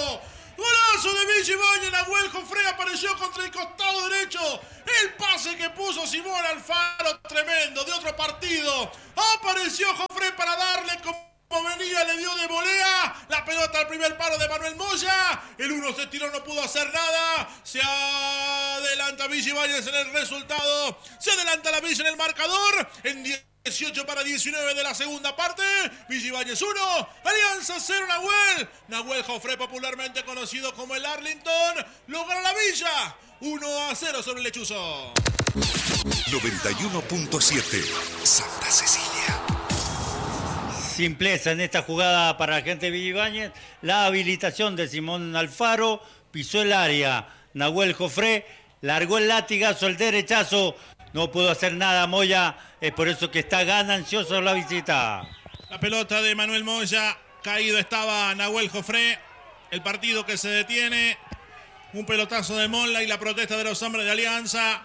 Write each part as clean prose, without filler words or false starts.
Golazo de Vichy Ibáñez. Nahuel Jofré apareció contra el costado derecho. El pase que puso Simón Alfaro, tremendo, de otro partido. Apareció Jofré para darle como venía, le dio de volea. La pelota al primer palo de Manuel Moya. El uno se tiró, no pudo hacer nada. Se adelanta Vichy Ibáñez en el resultado. Se adelanta la Villa en el marcador. En 18-19 de la segunda parte. Vichy Ibáñez 1, Alianza 0, Nahuel. Nahuel Jofré, popularmente conocido como el Arlington, logra la Villa 1-0 sobre el Lechuzo. 91.7 Santa Cecilia. Simpleza en esta jugada para la gente de Vichy Ibáñez. La habilitación de Simón Alfaro. Pisó el área. Nahuel Jofré largó el latigazo, el derechazo. No pudo hacer nada Moya, es por eso que está ganancioso la visita. La pelota de Manuel Moya, caído estaba Nahuel Jofré. El partido que se detiene. Un pelotazo de Molla y la protesta de los hombres de Alianza.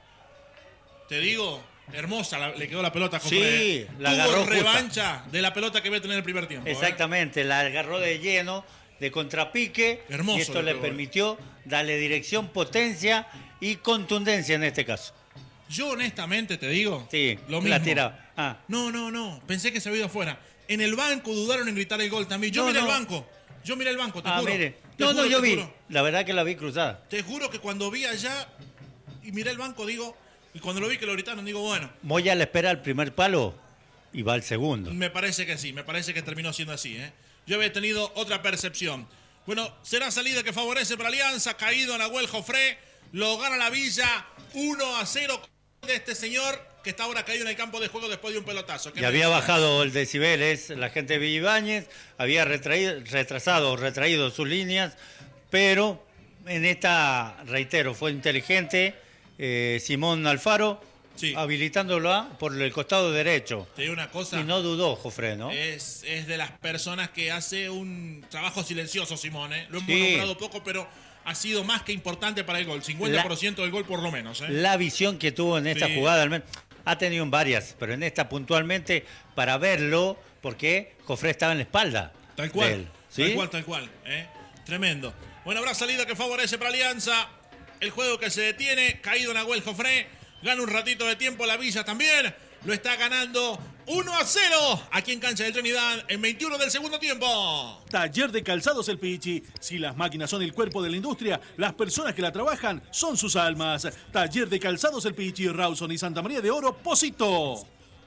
Te digo, hermosa le quedó la pelota a Jofré. Sí, la agarró Tuvo revancha de la pelota que había tenido en el primer tiempo. Exactamente, la agarró de lleno, de contrapique. Hermoso. Y esto le permitió darle dirección, potencia y contundencia en este caso. Yo honestamente te digo, sí, lo mismo. La tira. No, pensé que se había ido afuera. En el banco dudaron en gritar el gol también. Yo miré el banco, te juro. Mire. Yo vi. La verdad que la vi cruzada. Te juro que cuando vi allá y miré el banco, digo, y cuando lo vi que lo gritaron, digo, bueno. Moya le espera el primer palo y va al segundo. Me parece que sí, me parece que terminó siendo así, ¿eh? Yo había tenido otra percepción. Bueno, será salida que favorece para Alianza, caído Nahuel Jofré, lo gana la Villa 1-0 de este señor que está ahora caído en el campo de juego después de un pelotazo. Y había bajado el decibeles, la gente de Vichy Ibáñez, había retraído sus líneas, pero en esta, reitero, fue inteligente Simón Alfaro, sí, habilitándolo por el costado derecho. Te digo una cosa. Y no dudó Jofré, ¿no? Es de las personas que hace un trabajo silencioso, Simón, ¿eh? Lo hemos sí nombrado poco, pero ha sido más que importante para el gol. 50% del gol por lo menos, ¿eh? La visión que tuvo en esta jugada, al menos, ha tenido en varias, pero en esta puntualmente para verlo, porque Jofré estaba en la espalda. Tal cual, de él, ¿sí? tal cual. Tremendo. Bueno, habrá salida que favorece para Alianza. El juego que se detiene, caído Nahuel Jofré. Gana un ratito de tiempo la Villa también. Lo está ganando 1-0 aquí en cancha de Trinidad en 21 del segundo tiempo. Taller de Calzados El Pichi. Si las máquinas son el cuerpo de la industria, las personas que la trabajan son sus almas. Taller de Calzados El Pichi, Rawson y Santa María de Oro, Pocito.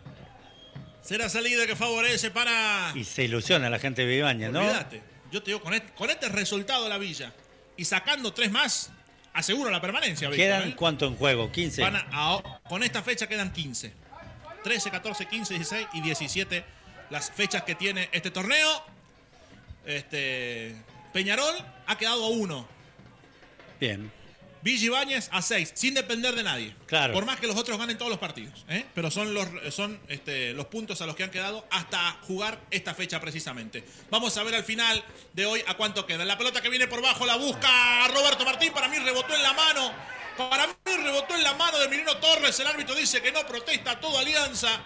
Será salida que favorece para... Y se ilusiona la gente de Vichy Ibáñez, ¿no? Olvídate. Yo te digo, con este resultado la Villa y sacando 3 más, aseguro la permanencia. ¿Quedan cuánto en juego? 15. Con esta fecha quedan 15. 13, 14, 15, 16 y 17 las fechas que tiene este torneo. Peñarol ha quedado a 1. Bien. Vichy Ibáñez a 6, sin depender de nadie. Claro. Por más que los otros ganen todos los partidos. Pero son los puntos a los que han quedado hasta jugar esta fecha precisamente. Vamos a ver al final de hoy a cuánto queda. La pelota que viene por bajo la busca Roberto Martín. Para mí rebotó en la mano. De Mirino Torres. El árbitro dice que no, protesta todo Alianza.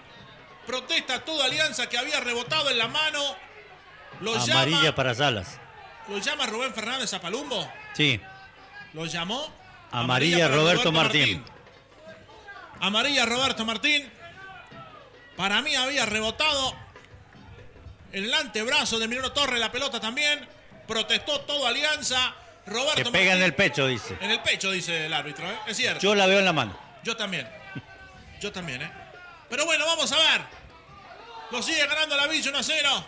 Que había rebotado en la mano. Amarilla para Salas. ¿Lo llama Rubén Fernández a Palumbo? Sí. Lo llamó. Amarilla Roberto Martín. Amarilla Roberto Martín. Para mí había rebotado en el antebrazo de Mirino Torres la pelota también. Protestó todo Alianza. Roberto que pega Martín, en el pecho, dice. En el pecho, dice el árbitro, ¿eh? Es cierto. Yo la veo en la mano. Yo también, ¿eh? Pero bueno, vamos a ver. Lo sigue ganando la Villa 1-0.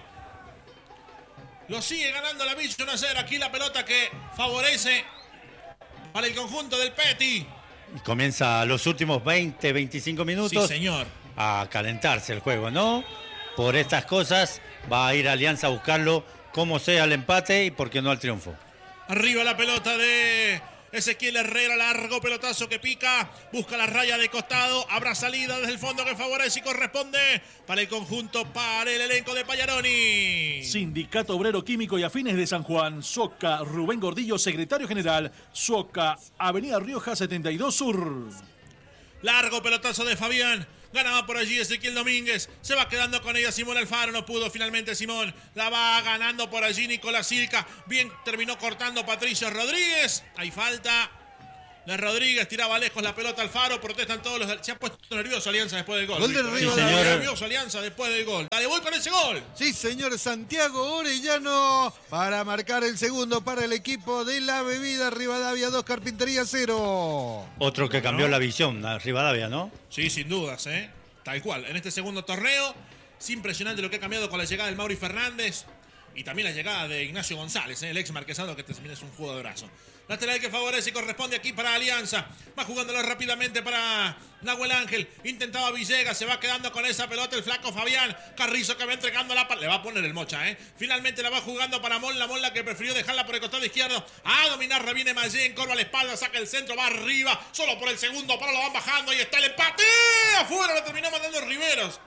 Aquí la pelota que favorece para el conjunto del Peti. Y comienza los últimos 20, 25 minutos. Sí, señor. A calentarse el juego, ¿no? Por estas cosas va a ir Alianza a buscarlo, como sea el empate y por qué no al triunfo. Arriba la pelota de Ezequiel Herrera, largo pelotazo que pica, busca la raya de costado, habrá salida desde el fondo que favorece y corresponde para el conjunto, para el elenco de Payaroni. Sindicato Obrero Químico y Afines de San Juan, SOCA, Rubén Gordillo, secretario general, SOCA, Avenida Rioja 72 Sur. Largo pelotazo de Fabián, Ganaba por allí Ezequiel Domínguez. Se va quedando con ella Simón Alfaro. No pudo finalmente Simón. La va ganando por allí Nicolás Silca. Bien terminó cortando Patricio Rodríguez. Hay falta. La Rodríguez tiraba lejos la pelota Alfaro. Protestan todos los... Se ha puesto nervioso Alianza después del gol. Gol de Sí, señor. Nervioso Alianza después del gol. Dale, voy con ese gol. Sí, señor, Santiago Orellano para marcar el segundo para el equipo de la bebida. Rivadavia 2, Carpintería 0. Otro que cambió la visión, a Rivadavia, ¿no? Sí, sin dudas, tal cual. En este segundo torneo, es impresionante lo que ha cambiado con la llegada del Mauri Fernández y también la llegada de Ignacio González, el ex marquesano, que también es un jugadorazo. Lateral que favorece y corresponde aquí para Alianza. Va jugándolo rápidamente para Nahuel Ángel. Intentaba Villegas, se va quedando con esa pelota el flaco Fabián. Carrizo que va entregando le va a poner el mocha, Finalmente la va jugando para Molla. Molla que prefirió dejarla por el costado izquierdo. A dominarla viene Mayé, encorva la espalda, saca el centro, va arriba. Solo por el segundo palo lo van bajando. Ahí está el empate. Afuera lo terminó mandando Riveros.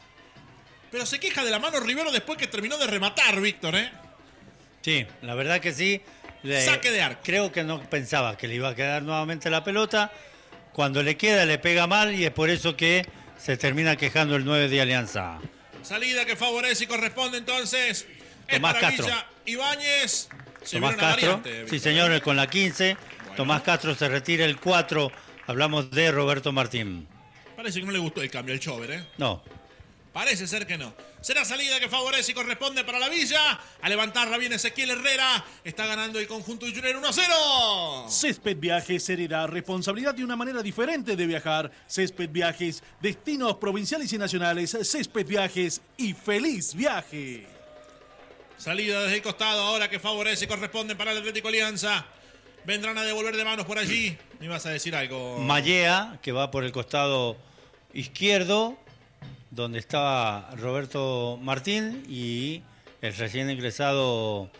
Pero se queja de la mano Rivero después que terminó de rematar, Víctor, Sí, la verdad que sí. Saque de arco. Creo que no pensaba que le iba a quedar nuevamente la pelota. Cuando le queda, le pega mal y es por eso que se termina quejando el 9 de Alianza. Salida que favorece y corresponde entonces. Tomás es para Castro. Villa Ibáñez. Se Tomás viene una Castro, variante, sí Víctor. señor, con la 15. Bueno. Tomás Castro se retira el 4. Hablamos de Roberto Martín. Parece que no le gustó el cambio, el Chover, No. Parece ser que no. Será salida que favorece y corresponde para la Villa. A levantarla viene Ezequiel Herrera. Está ganando el conjunto de Junior 1-0. Césped Viajes heredá responsabilidad de una manera diferente de viajar. Césped Viajes, destinos provinciales y nacionales. Césped Viajes y feliz viaje. Salida desde el costado ahora que favorece y corresponde para el Atlético Alianza. Vendrán a devolver de manos por allí. ¿Me ibas a decir algo? Mallea, que va por el costado izquierdo, donde estaba Roberto Martín y el recién ingresado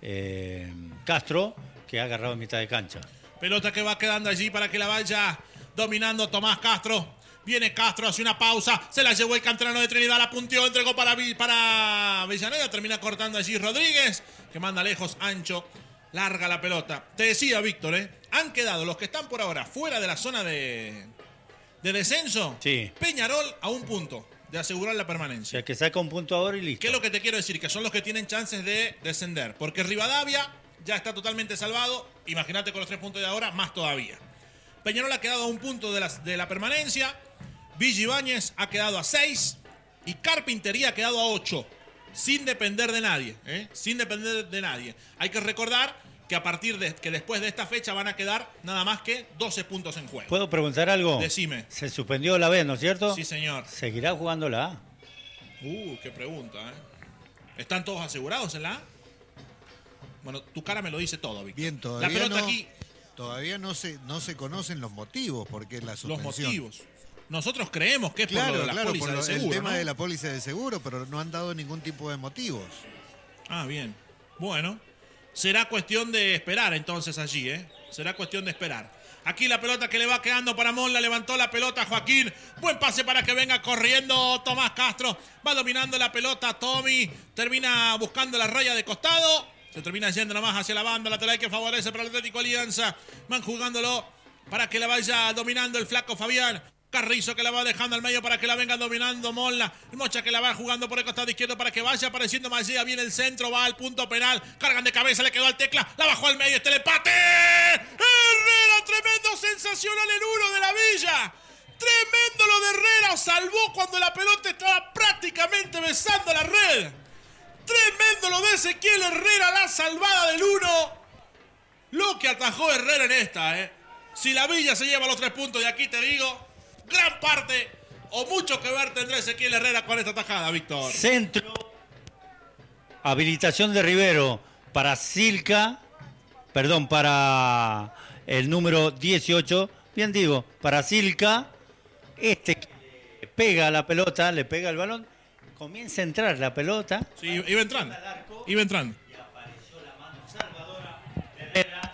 Castro, que ha agarrado en mitad de cancha. Pelota que va quedando allí para que la vaya dominando Tomás Castro. Viene Castro, hace una pausa, se la llevó el canterano de Trinidad, la punteó, entregó para Avellaneda, termina cortando allí Rodríguez, que manda lejos, ancho, larga la pelota. Te decía, Víctor, han quedado los que están por ahora fuera de la zona de descenso. Sí. Peñarol a un punto de asegurar la O permanencia. sea, que saca un punto ahora y listo. ¿Qué es lo que te quiero decir? Que son los que tienen chances de descender. Porque Rivadavia ya está totalmente salvado. Imagínate con los 3 puntos de ahora, más todavía. Peñarol ha quedado a un punto de la permanencia. Villa Ibáñez ha quedado a 6. Y Carpintería ha quedado a 8. Sin depender de nadie. Sin depender de nadie. Hay que recordar que a partir de que después de esta fecha van a quedar nada más que 12 puntos en juego. ¿Puedo preguntar algo? Decime. Se suspendió la B, ¿no es cierto? Sí, señor. ¿Seguirá jugando la A? Qué pregunta, ¿Están todos asegurados en la A? Bueno, tu cara me lo dice todo, Víctor. Bien, todavía la pelota no, aquí, todavía no se conocen los motivos porque es la los suspensión. motivos. Nosotros creemos que es por lo Claro, de la claro, póliza por de seguro, el tema ¿no? de la póliza de seguro, pero no han dado ningún tipo de motivos. Ah, bien. Bueno, será cuestión de esperar entonces allí, Será cuestión de esperar. Aquí la pelota que le va quedando para Molla, levantó la pelota Joaquín. Buen pase para que venga corriendo Tomás Castro. Va dominando la pelota Tommy. Termina buscando la raya de costado. Se termina yendo nomás hacia la banda lateral que favorece para el Atlético Alianza. Van jugándolo para que la vaya dominando el flaco Fabián. Carrizo que la va dejando al medio para que la venga dominando Molla. Mocha que la va jugando por el costado izquierdo para que vaya apareciendo Mallea. Viene el centro, va al punto penal. Cargan de cabeza, le quedó al Tecla. La bajó al medio, está el empate. Herrera, tremendo, sensacional el 1 de la Villa. Tremendo lo de Herrera. Salvó cuando la pelota estaba prácticamente besando la red. Tremendo lo de Ezequiel Herrera, la salvada del 1. Lo que atajó Herrera en esta, Si la Villa se lleva los 3 puntos, y aquí te digo, gran parte o mucho que ver tendrá Ezequiel Herrera con esta tajada, Víctor. Centro. Habilitación de Rivero para Silca. Perdón, para el número 18. Bien digo, para Silca. Que pega la pelota, le pega el balón. Comienza a entrar la pelota. Sí, iba entrando. Iba entrando. Y apareció la mano salvadora de Herrera.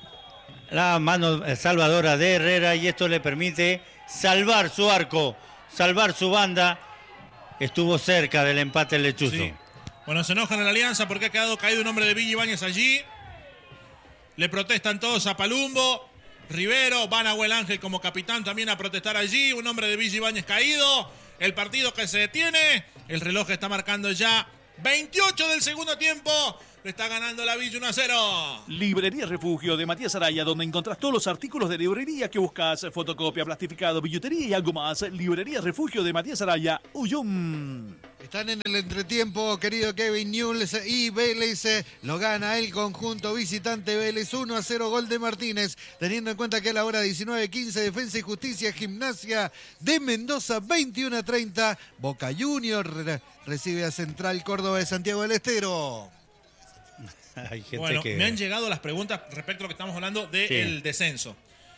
La mano salvadora de Herrera, y esto le permite salvar su arco, salvar su banda. Estuvo cerca del empate el lechuzo. Sí. Bueno, se enojan en la Alianza porque ha quedado caído un hombre de Villa Ibáñez allí. Le protestan todos a Palumbo. Rivero, va Nahuel Ángel como capitán también a protestar allí, un hombre de Villa Ibáñez caído, el partido que se detiene, el reloj está marcando ya 28 del segundo tiempo, le está ganando la Villa 1-0. Librería Refugio de Matías Araya, donde encontrás todos los artículos de librería que buscas, fotocopia, plastificado, billutería y algo más. Librería Refugio de Matías Araya, Uyum. Están en el entretiempo, querido Kevin Newell's, y Vélez lo gana el conjunto visitante. Vélez 1-0, gol de Martínez, teniendo en cuenta que a la hora 19:15 Defensa y Justicia, Gimnasia de Mendoza 21:30, Boca Junior recibe a Central Córdoba de Santiago del Estero. Hay gente Bueno, que... me han llegado las preguntas respecto a lo que estamos hablando del descenso.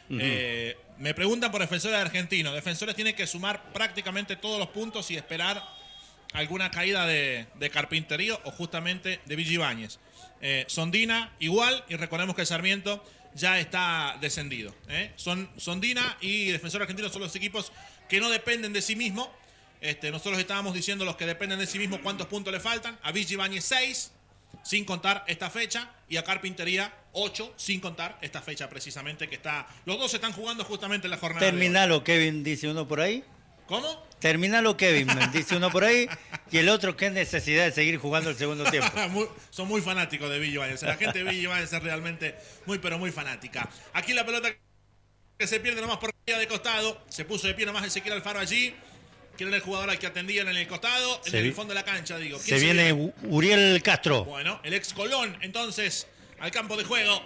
Me preguntan por Defensores Argentinos. Defensores tiene que sumar prácticamente todos los puntos y esperar alguna caída de Carpinterío o justamente de Villa Ibáñez. Sondina igual, y recordemos que Sarmiento ya está descendido. Sondina y Defensor Argentino son los equipos que no dependen de sí mismos. Nosotros estábamos diciendo los que dependen de sí mismos cuántos puntos le faltan. A Villa Ibáñez 6, sin contar esta fecha, y a Carpintería 8, sin contar esta fecha precisamente que está. Los dos están jugando justamente en la jornada. Terminalo, Kevin, dice uno por ahí. ¿Cómo? Terminalo, Kevin, dice uno por ahí. Y el otro, qué necesidad de seguir jugando el segundo tiempo. Son muy fanáticos de Villa Ibáñez. La gente de Villa Ibáñez es realmente muy, pero muy fanática. Aquí la pelota que se pierde nomás por vía de costado. Se puso de pie nomás Ezequiel Alfaro allí. ¿Quién era el jugador al que atendían en el costado? En el fondo de la cancha, digo. Se viene Uriel Castro. Bueno, el ex Colón, entonces, al campo de juego.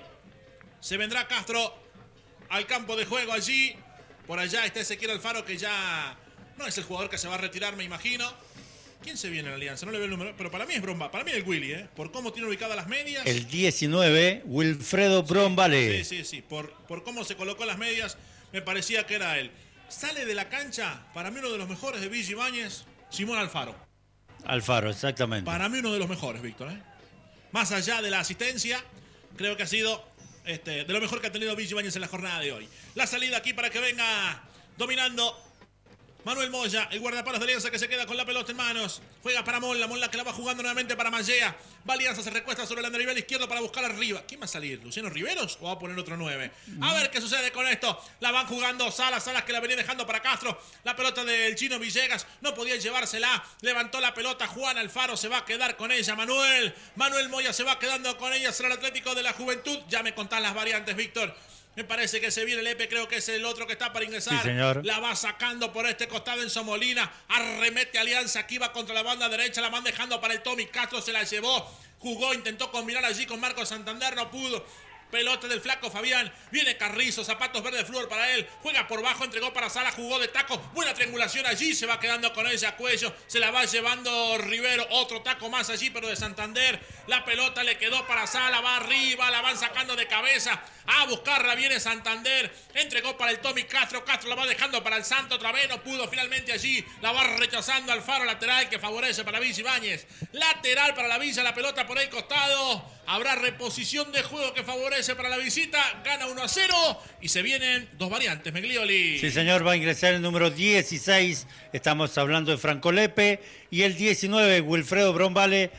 Se vendrá Castro al campo de juego allí. Por allá está Ezequiel Alfaro, que ya no es el jugador que se va a retirar, me imagino. ¿Quién se viene en la Alianza? No le veo el número, pero para mí es Bromba. Para mí es el Willy, por cómo tiene ubicadas las medias. El 19, Wilfredo Brombale. Sí. Por cómo se colocó las medias, me parecía que era él. Sale de la cancha, para mí uno de los mejores de Villa Ibáñez, Simón Alfaro. Alfaro, exactamente. Para mí uno de los mejores, Víctor. Más allá de la asistencia, creo que ha sido de lo mejor que ha tenido Villa Ibáñez en la jornada de hoy. La salida aquí para que venga dominando Manuel Moya, el guardapalos de Alianza, que se queda con la pelota en manos. Juega para Molla que la va jugando nuevamente para Mallea. Va Alianza, se recuesta sobre el nivel izquierdo para buscar arriba. ¿Quién va a salir? ¿Luciano Riveros o va a poner otro 9? A ver qué sucede con esto. La van jugando Salas que la venía dejando para Castro. La pelota del Chino Villegas, no podía llevársela. Levantó la pelota Juan Alfaro, se va a quedar con ella Manuel Moya se va quedando con ella. Será el Atlético de la Juventud. Ya me contás las variantes, Víctor. Me parece que se viene Lepe, creo que es el otro que está para ingresar. Sí, señor. La va sacando por este costado Enzo Molina. Arremete Alianza, aquí va contra la banda derecha. La van dejando para el Tommy Castro, se la llevó. Jugó, intentó combinar allí con Marcos Santander, no pudo. Pelota del flaco Fabián. Viene Carrizo, zapatos verde flúor para él. Juega por bajo, entregó para Sala, jugó de taco. Buena triangulación allí, se va quedando con ella Cuello. Se la va llevando Rivero. Otro taco más allí, pero de Santander. La pelota le quedó para Sala, va arriba, la van sacando de cabeza. A buscarla viene Santander. Entregó para el Tommy Castro. Castro la va dejando para el Santo otra vez. No pudo finalmente allí. La va rechazando Alfaro, lateral que favorece para Villa Ibáñez. Lateral para la Villa, la pelota por el costado. Habrá reposición de juego que favorece para la visita. Gana 1-0 y se vienen dos variantes, Meglioli. Sí, señor, va a ingresar el número 16. Estamos hablando de Franco Lepe. Y el 19, Wilfredo Brombale.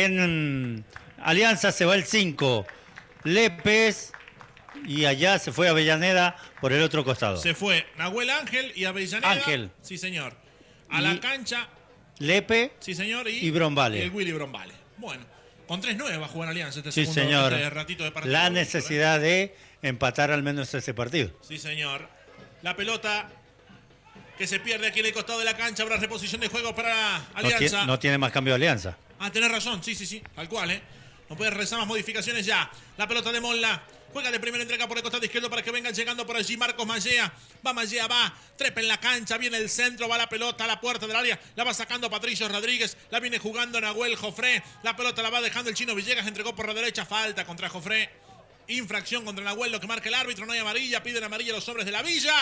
En Alianza se va el 5. Lepes. Y allá se fue Avellaneda por el otro costado. Se fue Nahuel Ángel y Avellaneda. Ángel. Sí, señor. A la cancha. Lepe. Sí, señor. Y Brombale. Y el Willy Brombale. Bueno, con 3-9 va a jugar Alianza este Sí, segundo señor. ratito de partido. La necesidad de empatar al menos ese partido. Sí, señor. La pelota que se pierde aquí en el costado de la cancha. Habrá reposición de juego para Alianza. No tiene más cambio de Alianza. Tenés razón. Sí. Tal cual, No puede rezar más modificaciones ya. La pelota de Molla. Juega de primera entrega por el costado izquierdo para que vengan llegando por allí Marcos Mallea. Va. Trepa en la cancha. Viene el centro. Va la pelota a la puerta del área. La va sacando Patricio Rodríguez. La viene jugando Nahuel Jofré. La pelota la va dejando el Chino Villegas. Entregó por la derecha. Falta contra Jofré. Infracción contra Nahuel. Lo que marca el árbitro. No hay amarilla. Piden amarilla los hombres de la Villa.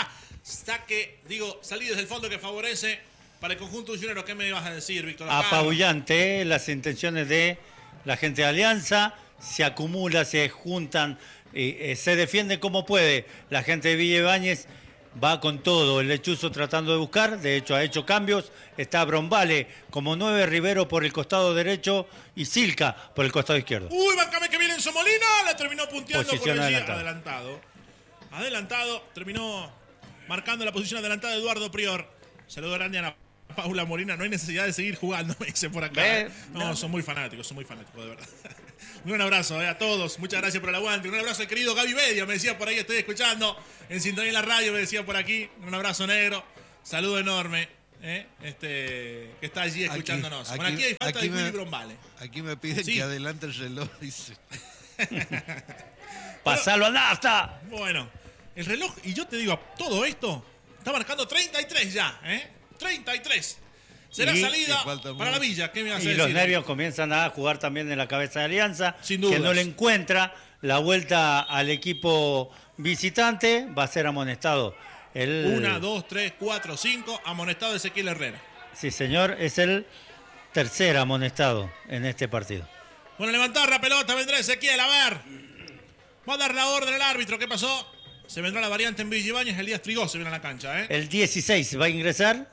Salí desde el fondo que favorece para el conjunto junior. ¿Qué me vas a decir, Víctor? Apabullante las intenciones de la gente de Alianza. Se acumula, se juntan. Se defiende como puede. La gente de Villa Ibáñez va con todo. El Lechuzo tratando de buscar. De hecho, ha hecho cambios. Está Brombale como 9, Rivero por el costado derecho y Silca por el costado izquierdo. Bancame que viene Enzo Molina. La terminó punteando Posición por allí. adelantado. adelantado, terminó marcando la posición adelantada Eduardo Prior. Saludo grande a Ana Paula Molina, no hay necesidad de seguir jugando, me dice por acá. No, son muy fanáticos, de verdad. Un abrazo a todos, muchas gracias por el aguante. Un abrazo al querido Gaby Bedia, me decía por ahí, estoy escuchando en sintonía en la radio, me decía por aquí. Un abrazo negro, saludo enorme. Que está allí escuchándonos. Bueno, aquí hay falta de Willy Brombale. Aquí me piden que adelante el reloj, dice. ¡Pasalo a nafta! Bueno, el reloj, y yo te digo, todo esto está marcando 33 ya, 33. Será salida para la Villa. ¿Qué me vas a decir? Y los nervios comienzan a jugar también en la cabeza de Alianza. Sin dudas. Que no le encuentra la vuelta al equipo visitante. Va a ser amonestado. 1, 2, 3, 4, 5. Amonestado Ezequiel Herrera. Sí, señor. Es el tercer amonestado en este partido. Bueno, levantar la pelota. Vendrá Ezequiel. A ver. Va a dar la orden el árbitro. ¿Qué pasó? Se vendrá la variante en Villa Ibáñez. Elías Trigós se viene a la cancha. El 16 va a ingresar.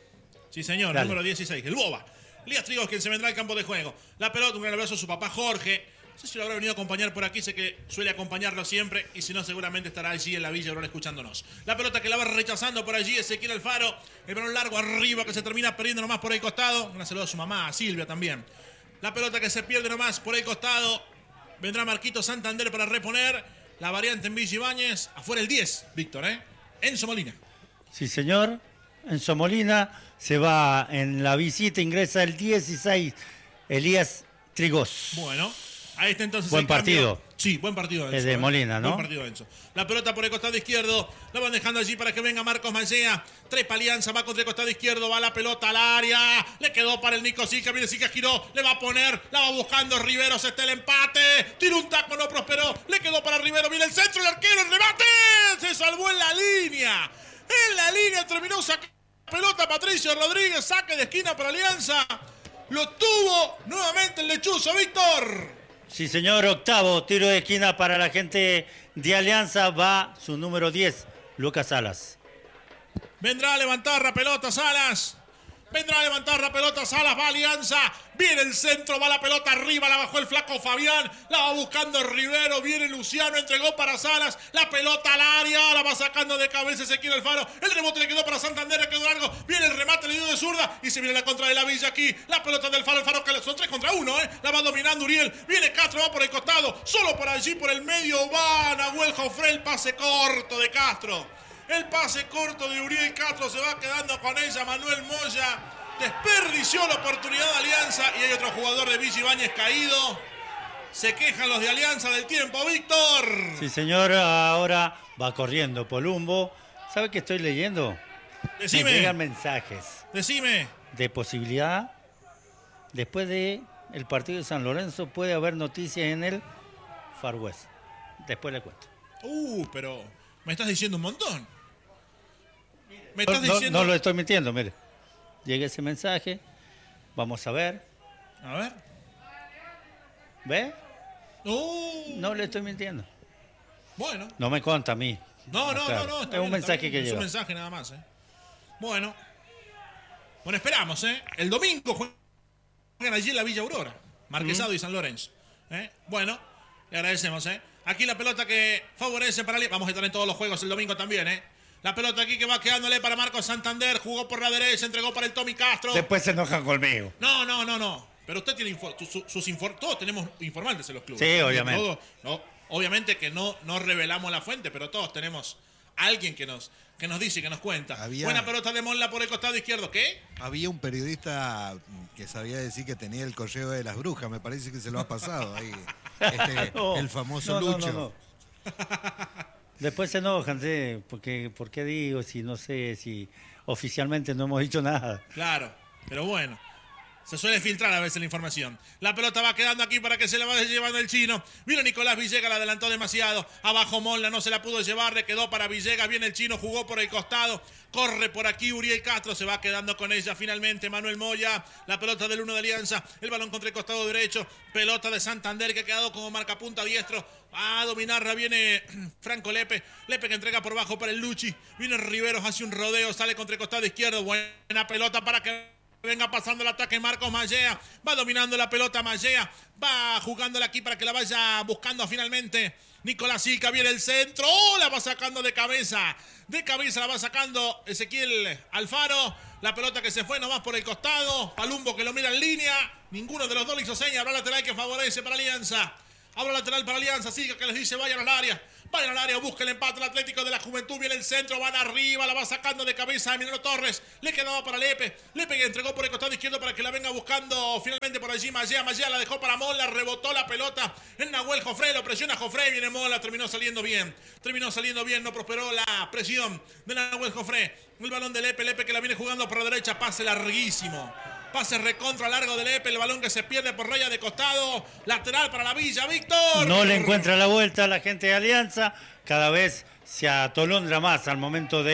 Sí, señor. Dale. Número 16. El Boba. Elías Trigós, quien se vendrá al campo de juego. La pelota. Un gran abrazo a su papá Jorge. No sé si lo habrá venido a acompañar por aquí. Sé que suele acompañarlo siempre. Y si no, seguramente estará allí en la Villa Aurora escuchándonos. La pelota que la va rechazando por allí Ezequiel Alfaro. El balón largo arriba que se termina perdiendo nomás por el costado. Un saludo a su mamá, a Silvia también. La pelota que se pierde nomás por el costado. Vendrá Marquito Santander para reponer. La variante en Villa Ibáñez. Afuera el 10, Víctor, Enzo Molina. Sí, señor. Enzo Molina se va en la visita. Ingresa el 16. Elías Trigós. Bueno. Ahí está entonces buen el cambio. Partido. Sí, buen partido Enzo. Es de Molina, ¿no? Buen partido Enzo. La pelota por el costado izquierdo. La van dejando allí para que venga Marcos Mancea. Trepa Alianza, va contra el costado izquierdo. Va la pelota al área. Le quedó para el Nico Sica. Viene Sica, giró. Le va a poner. La va buscando Riveros. Está el empate. Tira un taco, no prosperó. Le quedó para Rivero. Viene el centro, el arquero, el remate. Se salvó en la línea. En la línea terminó sacando pelota Patricio Rodríguez. Saque de esquina para Alianza. Lo tuvo nuevamente el lechuzo, Víctor. Sí, señor, octavo tiro de esquina para la gente de Alianza. Va su número 10, Lucas Salas. Vendrá a levantar la pelota Salas. Vendrá a levantar la pelota Salas. Va Alianza. Viene el centro. Va la pelota arriba. La bajó el flaco Fabián. La va buscando Rivero. Viene Luciano. Entregó para Salas. La pelota al área. La va sacando de cabeza Ezequiel Alfaro. El rebote le quedó para Santander. Le quedó largo. Viene el remate. Le dio de zurda. Y se viene la contra de la Villa aquí. La pelota del Alfaro. Alfaro que son 3 contra 1. La va dominando Uriel. Viene Castro. Va por el costado. Solo por allí. Por el medio. Va Nahuel Jofré. El pase corto de Castro. El pase corto de Uriel Castro se va quedando con ella. Manuel Moya desperdició la oportunidad de Alianza. Y hay otro jugador de Villa Ibáñez caído. Se quejan los de Alianza del tiempo, Víctor. Sí, señor. Ahora va corriendo Polumbo. ¿Sabe qué estoy leyendo? Decime. Me llegan mensajes. Decime. De posibilidad. Después de el partido de San Lorenzo puede haber noticias en el Far West. Después le cuento. Pero me estás diciendo un montón. Me estás diciendo... No lo estoy mintiendo, mire. Llega ese mensaje. Vamos a ver. A ver. ¿Ve? No le estoy mintiendo. Bueno. No me conta a mí. No. Es un mensaje que llega. Es un mensaje nada más, Bueno, esperamos, El domingo juegan allí en la Villa Aurora. Marquesado y San Lorenzo. Bueno, le agradecemos, Aquí la pelota que favorece para... Vamos a estar en todos los juegos el domingo también, La pelota aquí que va quedándole para Marcos Santander. Jugó por la derecha, entregó para el Tommy Castro. Después se enojan conmigo. No. Pero usted tiene todos tenemos informantes en los clubes. Sí, obviamente. Obviamente que no revelamos la fuente, pero todos tenemos alguien que nos dice y que nos cuenta. Buena pelota de Molla por el costado izquierdo. ¿Qué? Había un periodista que sabía decir que tenía el correo de las brujas. Me parece que se lo ha pasado ahí. El famoso Lucho. No. Después se enojan, ¿sí? Porque, ¿por qué digo si no sé, si oficialmente no hemos dicho nada? Claro, pero bueno. Se suele filtrar a veces la información. La pelota va quedando aquí para que se la vaya llevando el chino. Vino Nicolás Villegas, la adelantó demasiado. Abajo Molla, no se la pudo llevar, le quedó para Villegas. Viene el chino, jugó por el costado. Corre por aquí Uriel Castro, se va quedando con ella finalmente Manuel Moya. La pelota del 1 de Alianza, el balón contra el costado derecho. Pelota de Santander que ha quedado como marcapunta diestro. A dominarla viene Franco Lepe. Lepe que entrega por bajo para el Luchi. Viene Riveros, hace un rodeo, sale contra el costado izquierdo. Buena pelota para que venga pasando el ataque Marcos Mallea. Va dominando la pelota Mallea. Va jugándola aquí para que la vaya buscando finalmente Nicolás Silca. Viene el centro. ¡Oh! La va sacando de cabeza. De cabeza la va sacando Ezequiel Alfaro. La pelota que se fue nomás por el costado. Palumbo que lo mira en línea. Ninguno de los dos le hizo seña. Habrá lateral que favorece para Alianza. Habrá lateral para Alianza. Silca que les dice vayan al área. Vayan al área, busca el empate el Atlético de la Juventud, viene el centro, van arriba, la va sacando de cabeza a Emiliano Torres, le quedaba para Lepe que entregó por el costado izquierdo para que la venga buscando finalmente por allí Mallea la dejó para Mola, rebotó la pelota en Nahuel Jofré, lo presiona Jofré, viene Mola, terminó saliendo bien, no prosperó la presión de Nahuel Jofré, el balón de Lepe que la viene jugando por la derecha, pase larguísimo. Pase recontra largo de Lepe, el balón que se pierde por raya de costado. Lateral para la Villa, Víctor. No le encuentra la vuelta a la gente de Alianza. Cada vez se atolondra más al momento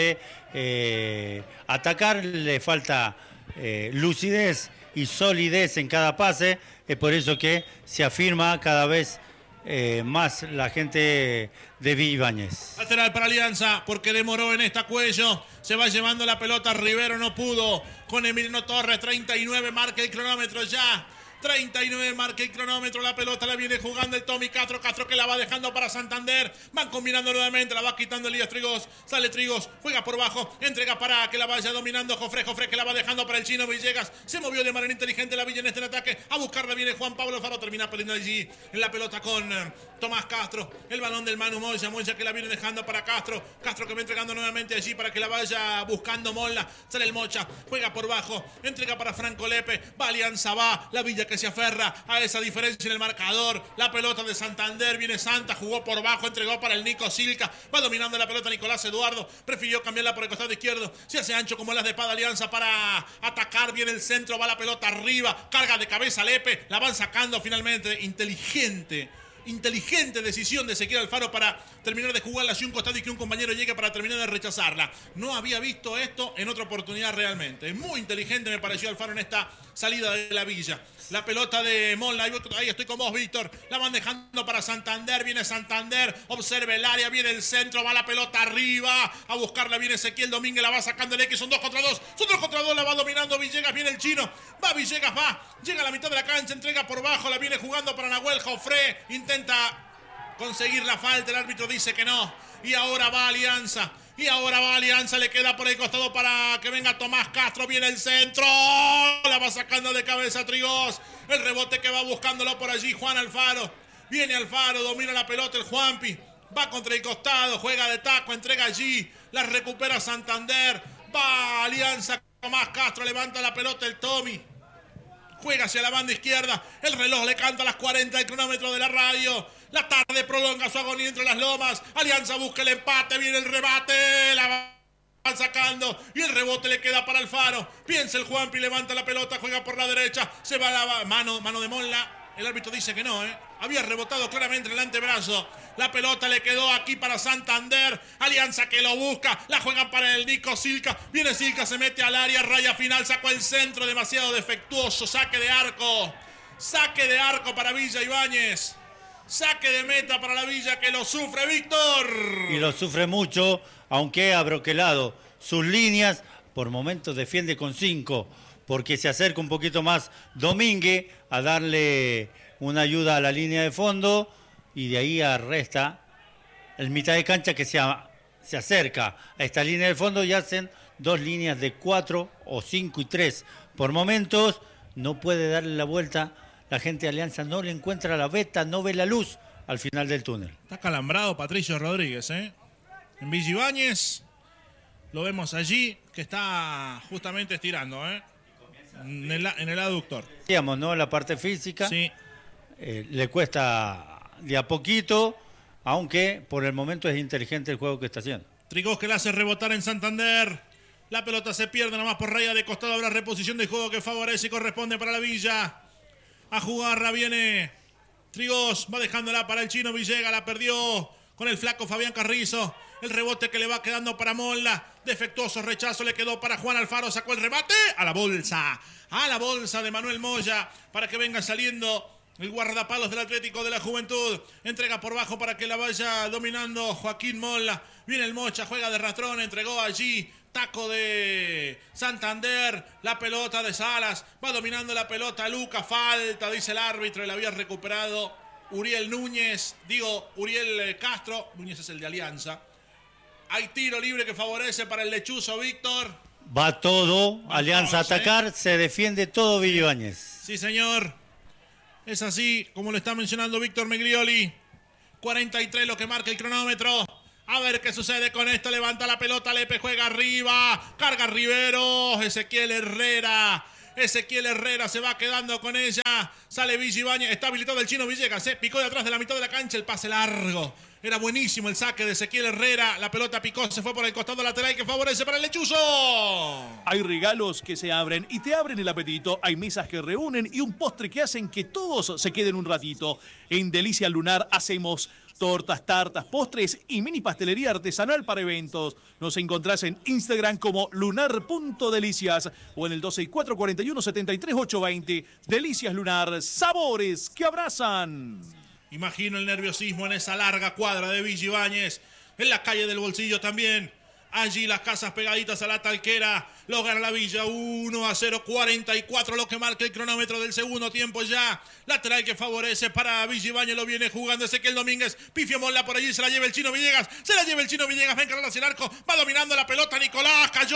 de atacar. Le falta lucidez y solidez en cada pase. Es por eso que se afirma cada vez más la gente de Ibáñez. Lateral para Alianza, porque demoró en esta Cuello. Se va llevando la pelota, Rivero no pudo. Con Emiliano Torres, 39, marca el cronómetro ya. 39 marca el cronómetro, la pelota la viene jugando el Tommy Castro que la va dejando para Santander, van combinando nuevamente, la va quitando Elías Trigos, sale Trigos, juega por bajo, entrega para que la vaya dominando Jofré que la va dejando para el chino Villegas, se movió de manera inteligente la Villa en este ataque, a buscarla viene Juan Pablo Alfaro, termina perdiendo allí en la pelota con Tomás Castro, el balón del Manu Moya que la viene dejando para Castro que va entregando nuevamente allí para que la vaya buscando Molla, sale el Mocha, juega por bajo, entrega para Franco Lepe, va Alianza, va la Villa que se aferra a esa diferencia en el marcador. La pelota de Santander, viene Santa, jugó por bajo, entregó para el Nico Silca, va dominando la pelota Nicolás Eduardo, prefirió cambiarla por el costado izquierdo, se hace ancho como las de espada Alianza para atacar, viene el centro, va la pelota arriba, carga de cabeza Lepe, la van sacando finalmente, inteligente decisión de Ezequiel Alfaro para terminar de jugarla hacia un costado y que un compañero llegue para terminar de rechazarla. No había visto esto en otra oportunidad realmente. Muy inteligente me pareció Alfaro en esta salida de la Villa. La pelota de Molla, ahí estoy con vos, Víctor. La van dejando para Santander, viene Santander, observa el área, viene el centro, va la pelota arriba, a buscarla viene Ezequiel Domínguez, la va sacando el X, son 2 contra 2, la va dominando Villegas, viene el chino, va Villegas, llega a la mitad de la cancha, entrega por bajo, la viene jugando para Nahuel Jofré, intenta conseguir la falta, el árbitro dice que no, y ahora va Alianza, le queda por el costado para que venga Tomás Castro, viene el centro, la va sacando de cabeza Trigos, el rebote que va buscándolo por allí Juan Alfaro, viene Alfaro, domina la pelota el Juanpi, va contra el costado, juega de taco, entrega allí, la recupera Santander, va Alianza, Tomás Castro, levanta la pelota el Tommy, juega hacia la banda izquierda, el reloj le canta a las 40 del cronómetro de la radio, la tarde prolonga su agonía entre las lomas, Alianza busca el empate, viene el rebate, la van sacando y el rebote le queda para Alfaro, piensa el Juanpi, levanta la pelota, juega por la derecha, se va la mano de Molla, el árbitro dice que no, había rebotado claramente en el antebrazo, la pelota le quedó aquí para Santander, Alianza que lo busca, la juegan para el Nico Silca, viene Silca, se mete al área, raya final, sacó el centro, demasiado defectuoso, saque de arco para Villa Ibáñez, saque de meta para la Villa que lo sufre Víctor. Y lo sufre mucho, aunque ha broquelado sus líneas, por momentos defiende con 5, porque se acerca un poquito más Domínguez a darle una ayuda a la línea de fondo y de ahí arresta el mitad de cancha que se acerca a esta línea de fondo y hacen 2 líneas de 4 o 5 y 3. Por momentos no puede darle la vuelta, la gente de Alianza no le encuentra la veta, no ve la luz al final del túnel. Está calambrado Patricio Rodríguez, en Villa Ibáñez, lo vemos allí que está justamente estirando, en el aductor. Decíamos, ¿no? La parte física. Sí. Le cuesta de a poquito, aunque por el momento es inteligente el juego que está haciendo. Trigos que la hace rebotar en Santander. La pelota se pierde nomás por raya de costado. Habrá reposición de juego que favorece y corresponde para la Villa. A jugarla viene Trigos. Va dejándola para el chino Villegas. La perdió con el flaco Fabián Carrizo. El rebote que le va quedando para Molla. Defectuoso rechazo le quedó para Juan Alfaro. Sacó el remate a la bolsa. A la bolsa de Manuel Moya para que venga saliendo el guardapalos del Atlético de la Juventud. Entrega por bajo para que la vaya dominando Joaquín Molla. Viene el Mocha, juega de rastrón, entregó allí. taco de Santander, la pelota de Salas, va dominando la pelota Luca, falta, dice el árbitro, y la había recuperado Uriel Castro, Núñez es el de Alianza. Hay tiro libre que favorece para el lechuzo Víctor. Va todo, Alianza a atacar, se defiende todo Billy Ibáñez. Sí, señor. Es así, como lo está mencionando Víctor Meglioli. 43 lo que marca el cronómetro. A ver qué sucede con esto. Levanta la pelota, Lepe juega arriba. Carga Riveros. Ezequiel Herrera se va quedando con ella. Sale Billy Ibáñez. Está habilitado el Chino Villegas. Picó de atrás de la mitad de la cancha. El pase largo. Era buenísimo el saque de Ezequiel Herrera. La pelota picó, se fue por el costado lateral que favorece para el lechuzo. Hay regalos que se abren y te abren el apetito. Hay mesas que reúnen y un postre que hacen que todos se queden un ratito. En Delicia Lunar hacemos tortas, tartas, postres y mini pastelería artesanal para eventos. Nos encontrás en Instagram como lunar.delicias o en el 264-41-73-820. Delicias Lunar, sabores que abrazan. Imagino el nerviosismo en esa larga cuadra de Billy Ibáñez. En la calle del Bolsillo también. Allí las casas pegaditas a la Talquera. Lo gana la Villa 1-0, 44 lo que marca el cronómetro del segundo tiempo ya. Lateral que favorece para Billy Ibáñez, lo viene jugando Ezequiel Domínguez. Pifio Mola por allí, se la lleva el Chino Villegas. Va a encarar hacia el arco. Va dominando la pelota Nicolás, cayó.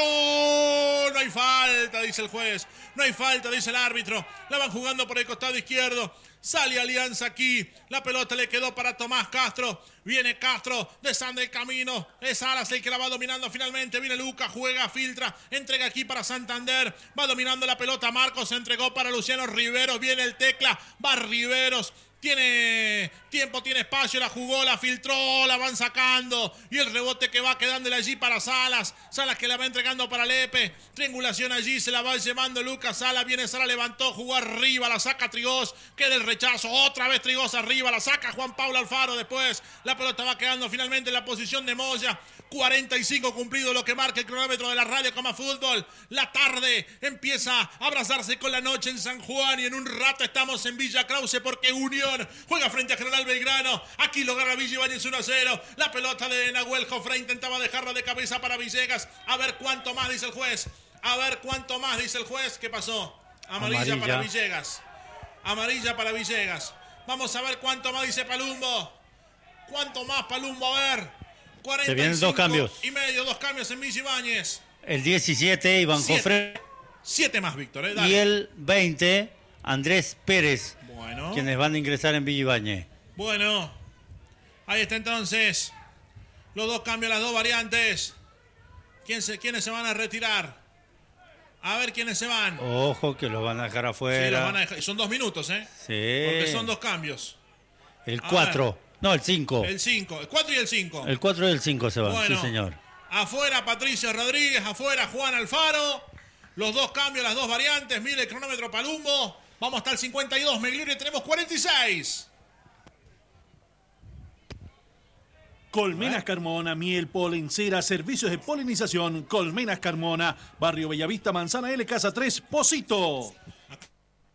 No hay falta, dice el juez. No hay falta, dice el árbitro. La van jugando por el costado izquierdo. Sale Alianza aquí. La pelota le quedó para Tomás Castro. Viene Castro, desanda el camino. Es Salas el que la va dominando finalmente. Viene Luca, juega, filtra. Entrega aquí para Santander. Va dominando la pelota Marcos. Se entregó para Luciano Riveros. Viene el Tecla. Va Riveros. Tiene tiempo, tiene espacio, la jugó, la filtró, la van sacando. Y el rebote que va quedándole allí para Salas. Salas que la va entregando para Lepe. Triangulación allí, se la va llevando Lucas Salas. Viene Salas, levantó, jugó arriba, la saca Trigós. Queda el rechazo, otra vez Trigós arriba, la saca Juan Pablo Alfaro. Después la pelota va quedando finalmente en la posición de Moya. 45 cumplido lo que marca el cronómetro de la radio Cama Fútbol. La tarde empieza a abrazarse con la noche en San Juan y en un rato estamos en Villa Krause porque Unión juega frente a General Belgrano. Aquí lo gana Billy Ibáñez 1-0. La pelota de Nahuel Jofre intentaba dejarla de cabeza para Villegas. A ver cuánto más dice el juez. ¿Qué pasó? Amarilla para Villegas. Amarilla para Villegas. Vamos a ver cuánto más dice Palumbo. ¿Cuánto más Palumbo? A ver. 45 se vienen dos cambios. Y medio, dos cambios en Billy Ibáñez. El 17, Iván Jofre. 7 más, Víctor. Y el 20, Andrés Pérez. Bueno. Quienes van a ingresar en Billy Ibáñez. Bueno. Ahí está entonces. Los dos cambios, las dos variantes. ¿Quiénes se van a retirar? A ver quiénes se van. Ojo que los van a dejar afuera. Sí, los van a dejar. Son 2 minutos, ¿eh? Sí. Porque son dos cambios. El 4. No, el 5. El 5. El 4 y el 5. El 4 y el 5 se van, bueno, sí, señor. Afuera Patricio Rodríguez, afuera Juan Alfaro. Los dos cambios, las dos variantes. Mire el cronómetro Palumbo. Vamos hasta el 52. Megliori tenemos 46. Colmenas Carmona, miel, polen, cera, servicios de polinización. Colmenas Carmona, Barrio Bellavista, Manzana L, Casa 3, Pocito.